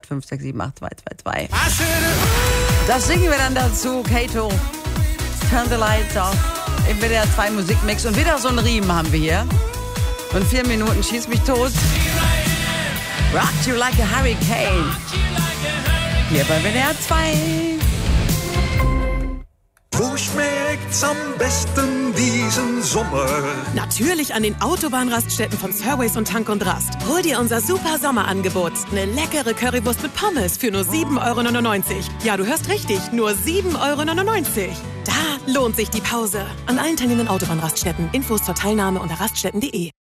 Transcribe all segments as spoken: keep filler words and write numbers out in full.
fünf sechs sieben acht zwei zwei zwei. Das singen wir dann dazu. Kato, Turn the Lights Off. Im W D R zwei Musikmix. Und wieder so einen Riemen haben wir hier. Und vier Minuten schieß mich tot. Rock you like a hurricane. Hier bei W D R zwei. Wo schmeckt's am besten diesen Sommer? Natürlich an den Autobahnraststätten von Surways und Tank und Rast. Hol dir unser super Sommerangebot. Eine leckere Currywurst mit Pommes für nur sieben Euro neunundneunzig. Ja, du hörst richtig, nur sieben Euro neunundneunzig. Da lohnt sich die Pause. An allen teilnehmenden Autobahnraststätten. Infos zur Teilnahme unter raststätten punkt de.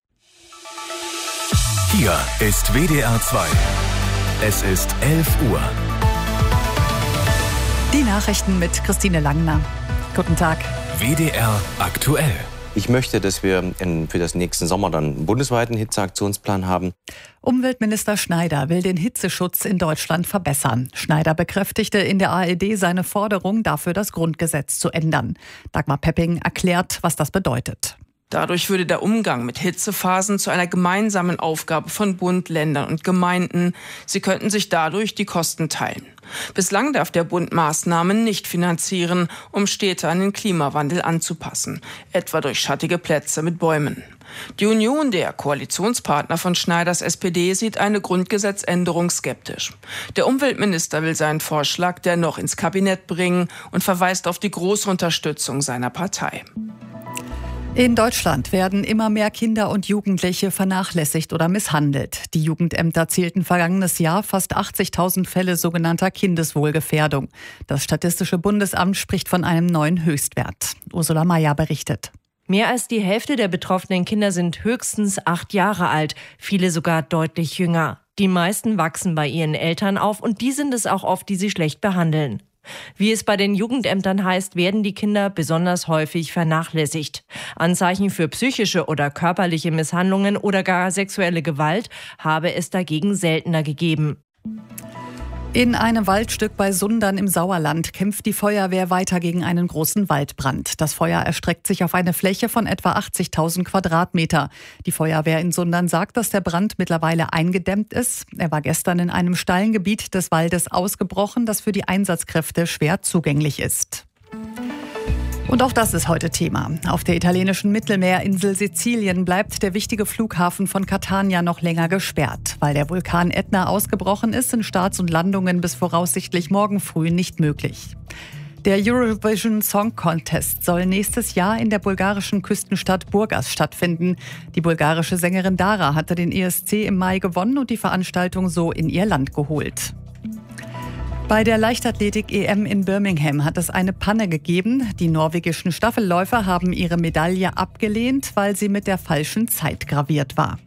Hier ist W D R zwei. Es ist elf Uhr. Die Nachrichten mit Christine Langner. Guten Tag. W D R aktuell. Ich möchte, dass wir in, für das nächsten Sommer dann einen bundesweiten Hitzeaktionsplan haben. Umweltminister Schneider will den Hitzeschutz in Deutschland verbessern. Schneider bekräftigte in der A R D seine Forderung, dafür das Grundgesetz zu ändern. Dagmar Pepping erklärt, was das bedeutet. Dadurch würde der Umgang mit Hitzephasen zu einer gemeinsamen Aufgabe von Bund, Ländern und Gemeinden. Sie könnten sich dadurch die Kosten teilen. Bislang darf der Bund Maßnahmen nicht finanzieren, um Städte an den Klimawandel anzupassen, etwa durch schattige Plätze mit Bäumen. Die Union, der Koalitionspartner von Schneiders S P D, sieht eine Grundgesetzänderung skeptisch. Der Umweltminister will seinen Vorschlag dennoch ins Kabinett bringen und verweist auf die große Unterstützung seiner Partei. In Deutschland werden immer mehr Kinder und Jugendliche vernachlässigt oder misshandelt. Die Jugendämter zählten vergangenes Jahr fast achtzigtausend Fälle sogenannter Kindeswohlgefährdung. Das Statistische Bundesamt spricht von einem neuen Höchstwert. Ursula Mayer berichtet. Mehr als die Hälfte der betroffenen Kinder sind höchstens acht Jahre alt, viele sogar deutlich jünger. Die meisten wachsen bei ihren Eltern auf und die sind es auch oft, die sie schlecht behandeln. Wie es bei den Jugendämtern heißt, werden die Kinder besonders häufig vernachlässigt. Anzeichen für psychische oder körperliche Misshandlungen oder gar sexuelle Gewalt habe es dagegen seltener gegeben. In einem Waldstück bei Sundern im Sauerland kämpft die Feuerwehr weiter gegen einen großen Waldbrand. Das Feuer erstreckt sich auf eine Fläche von etwa achtzigtausend Quadratmeter. Die Feuerwehr in Sundern sagt, dass der Brand mittlerweile eingedämmt ist. Er war gestern in einem steilen Gebiet des Waldes ausgebrochen, das für die Einsatzkräfte schwer zugänglich ist. Und auch das ist heute Thema. Auf der italienischen Mittelmeerinsel Sizilien bleibt der wichtige Flughafen von Catania noch länger gesperrt. Weil der Vulkan Ätna ausgebrochen ist, sind Starts und Landungen bis voraussichtlich morgen früh nicht möglich. Der Eurovision Song Contest soll nächstes Jahr in der bulgarischen Küstenstadt Burgas stattfinden. Die bulgarische Sängerin Dara hatte den E S C im Mai gewonnen und die Veranstaltung so in ihr Land geholt. Bei der Leichtathletik-E M in Birmingham hat es eine Panne gegeben. Die norwegischen Staffelläufer haben ihre Medaille abgelehnt, weil sie mit der falschen Zeit graviert war.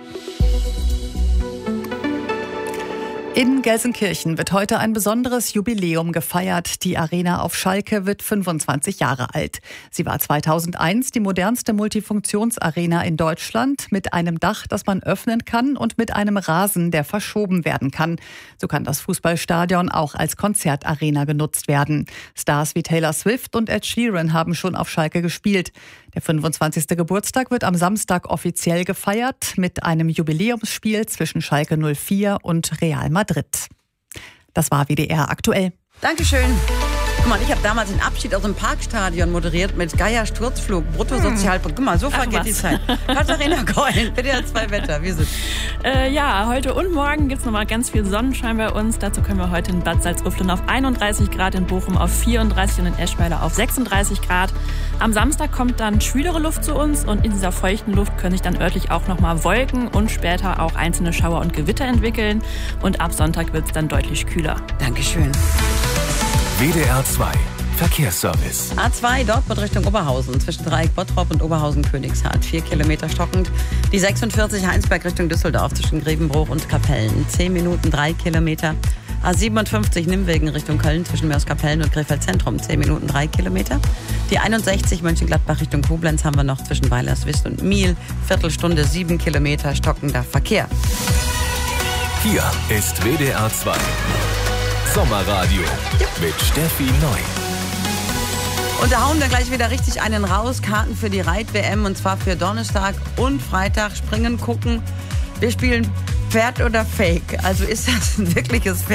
In Gelsenkirchen wird heute ein besonderes Jubiläum gefeiert. Die Arena auf Schalke wird fünfundzwanzig Jahre alt. Sie war zweitausendeins die modernste Multifunktionsarena in Deutschland mit einem Dach, das man öffnen kann und mit einem Rasen, der verschoben werden kann. So kann das Fußballstadion auch als Konzertarena genutzt werden. Stars wie Taylor Swift und Ed Sheeran haben schon auf Schalke gespielt. Der fünfundzwanzigste Geburtstag wird am Samstag offiziell gefeiert mit einem Jubiläumsspiel zwischen Schalke null vier und Real Madrid. Das war W D R aktuell. Dankeschön. Guck mal, ich habe damals den Abschied aus dem Parkstadion moderiert mit Geier Sturzflug, Bruttosozialpunkt. Guck mal, so vergeht die Zeit. Katharina Keulen, W D R zwei Wetter, wie ist es? Äh, ja, heute und morgen gibt es nochmal ganz viel Sonnenschein bei uns. Dazu können wir heute in Bad Salzuflen auf einunddreißig Grad, in Bochum auf vierunddreißig und in Eschweiler auf sechsunddreißig Grad. Am Samstag kommt dann schwülere Luft zu uns und in dieser feuchten Luft können sich dann örtlich auch nochmal Wolken und später auch einzelne Schauer und Gewitter entwickeln. Und ab Sonntag wird es dann deutlich kühler. Dankeschön. W D R zwei Verkehrsservice. A zwei Dortmund Richtung Oberhausen zwischen Dreieck Bottrop und Oberhausen-Königshardt. Vier Kilometer stockend. Die sechsundvierzig Heinsberg Richtung Düsseldorf zwischen Grevenbruch und Kapellen. Zehn Minuten, drei Kilometer. A siebenundfünfzig Nimwegen Richtung Köln zwischen Meerskapellen und Krefeld Zentrum. Zehn Minuten, drei Kilometer. Die einundsechzig Mönchengladbach Richtung Koblenz haben wir noch zwischen Weilerswist und Miel. Viertelstunde, sieben Kilometer stockender Verkehr. Hier ist W D R zwei. Sommerradio mit Steffi Neu. Und da hauen wir gleich wieder richtig einen raus. Karten für die Reit-W M und zwar für Donnerstag und Freitag. Springen, gucken. Wir spielen Pferd oder Fake. Also ist das ein wirkliches Pferd?